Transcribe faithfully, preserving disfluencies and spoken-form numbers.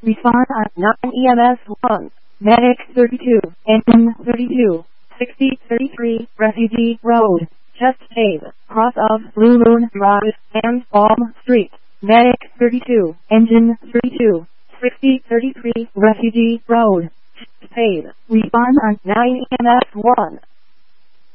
Respond on nine E M S one. Medic thirty-two. Engine thirty-two. sixty thirty-three Refugee Road. Chest Pave. Cross of Blue Moon Drive and Palm Street. Medic thirty-two. Engine thirty-two. sixty thirty-three Refugee Road. Chest Pave. Respond on nine E M S one.